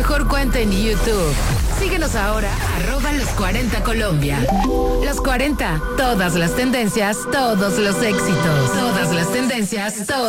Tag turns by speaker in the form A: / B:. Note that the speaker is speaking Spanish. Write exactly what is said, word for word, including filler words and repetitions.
A: mejor cuenta en YouTube. Síguenos ahora, arroba los cuarenta Colombia. Los cuarenta, todas las tendencias, todos los éxitos. Todas las tendencias, todos.